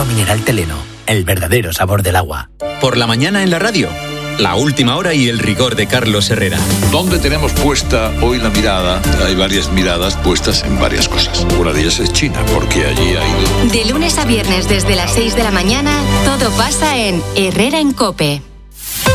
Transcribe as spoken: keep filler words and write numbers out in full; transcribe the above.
mineral Teleno, el verdadero sabor del agua. Por la mañana en la radio, la última hora y el rigor de Carlos Herrera. ¿Dónde tenemos puesta hoy la mirada? Hay varias miradas puestas en varias cosas. Una de ellas es China, porque allí ha ido... De lunes a viernes desde las seis de la mañana, todo pasa en Herrera en COPE.